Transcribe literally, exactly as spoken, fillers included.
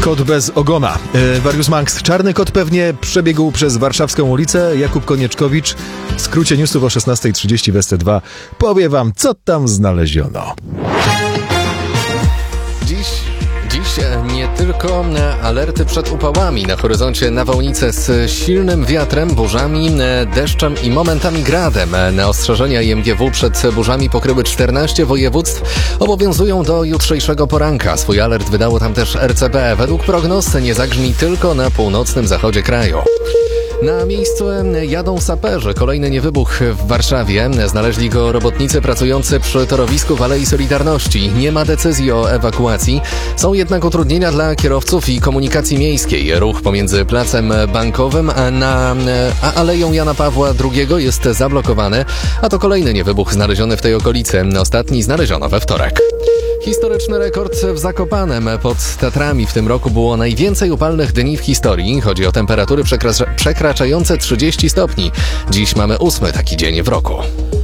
Kot bez ogona. E, Warius Manx. Czarny kot pewnie przebiegł przez warszawską ulicę. Jakub Konieczkowicz w skrócie newsów o szesnasta trzydzieści w S T dwa powie wam, co tam znaleziono. Dziś, dziś nie tylko alerty przed upałami. Na horyzoncie nawałnice z silnym wiatrem, burzami, deszczem i momentami gradem. Na ostrzeżenia I M G W przed burzami pokryły czternaście województw. Obowiązują do jutrzejszego poranka. Swój alert wydało tam też R C B. Według prognoz nie zagrzmi tylko na północnym zachodzie kraju. Na miejsce jadą saperzy. Kolejny niewybuch w Warszawie. Znaleźli go robotnicy pracujący przy torowisku w Alei Solidarności. Nie ma decyzji o ewakuacji. Są jednak utrudnienia dla kierowców i komunikacji miejskiej. Ruch pomiędzy Placem Bankowym a, na, a Aleją Jana Pawła drugiego jest zablokowany, a to kolejny niewybuch znaleziony w tej okolicy. Ostatni znaleziono we wtorek. Historyczny rekord w Zakopanem. Pod Tatrami w tym roku było najwięcej upalnych dni w historii. Chodzi o temperatury przekra- przekraczające trzydzieści stopni. Dziś mamy ósmy taki dzień w roku.